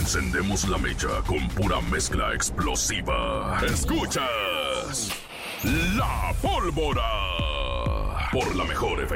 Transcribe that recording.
Encendemos la mecha con pura mezcla explosiva. Escuchas La Pólvora por La Mejor FM.